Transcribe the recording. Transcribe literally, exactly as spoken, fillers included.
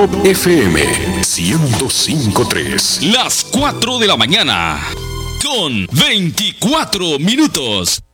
Top F M ciento cinco punto tres. Las cuatro de la mañana con veinticuatro minutos.